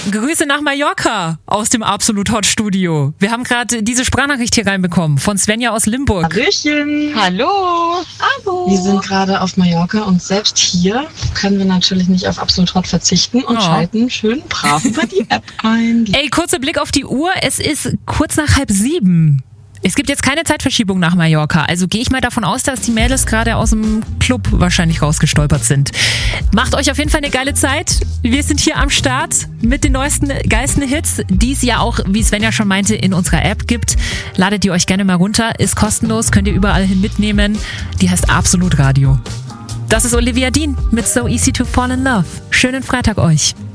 Grüße nach Mallorca aus dem Absolut Hot Studio. Wir haben gerade diese Sprachnachricht hier reinbekommen von Svenja aus Limburg. Hallöchen. Hallo. Hallo. Wir sind gerade auf Mallorca und selbst hier können wir natürlich nicht auf Absolut Hot verzichten und schalten schön brav über die App ein. Ey, kurzer Blick auf die Uhr. Es ist kurz nach 6:30. Es gibt jetzt keine Zeitverschiebung nach Mallorca, also gehe ich mal davon aus, dass die Mädels gerade aus dem Club wahrscheinlich rausgestolpert sind. Macht euch auf jeden Fall eine geile Zeit. Wir sind hier am Start mit den neuesten, geilsten Hits, die es ja auch, wie Svenja schon meinte, in unserer App gibt. Ladet die euch gerne mal runter, ist kostenlos, könnt ihr überall hin mitnehmen. Die heißt Absolut Radio. Das ist Olivia Dean mit So Easy to Fall in Love. Schönen Freitag euch.